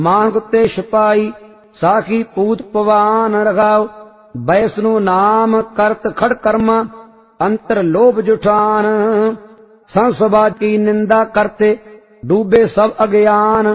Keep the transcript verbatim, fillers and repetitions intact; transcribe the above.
ਮਾਨ ਕੁੱਤੇ ਛਪਾਈ ਸਾਖੀ ਪੂਤ ਪਵਾਨ ਰਖਾਓ। ਬੈਸਨੂ ਨਾਮ ਕਰਤ ਖੜ ਕਰਮਾ ਅੰਤਰ ਲੋਭ ਜੁਠਾਨ। ਸੰਸਭਾ ਕੀ ਨਿੰਦਾ ਕਰਤੇ ਡੂਬੇ ਸਭ ਅਗਿਆਨ।